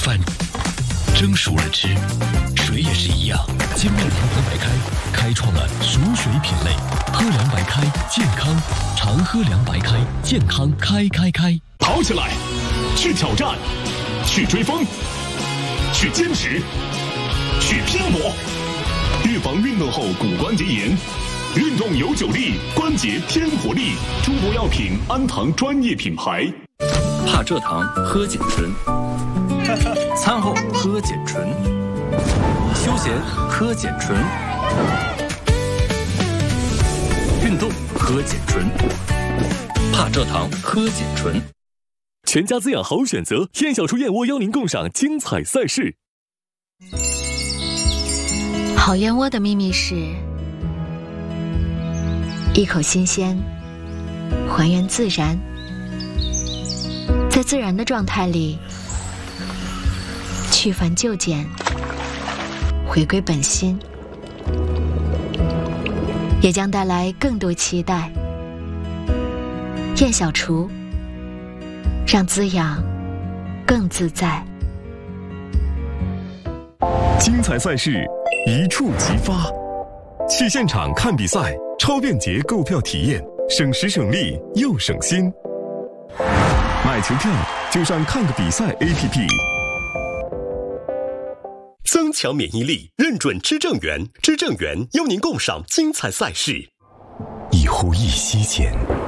饭蒸熟了吃，水也是一样。金麦郎喝白开，开创了熟水品类。喝凉白开，健康，常喝凉白开，健康开。 跑起来，去挑战，去追风，去坚持，去拼搏，预防运动后骨关节炎。运动有9力，关节添活力。中国药品安堂专业品牌。 怕蔗糖喝碱醇，餐后喝碱醇，休闲喝碱醇，运动喝碱醇，怕蔗糖喝碱醇。 全家滋养好选择，燕小厨燕窝邀您共赏精彩赛事。 好燕窝的秘密是一口新鲜，还原自然，在自然的状态里去繁就简，回归本心，也将带来更多期待。燕小厨，让滋养更自在。 精彩赛事一触即发，去现场看比赛，超便捷购票体验，省时省力又省心。买球票就上看个比赛 APP。 增强免疫力，认准知正源，知正源邀您共赏精彩赛事。 一呼一吸间，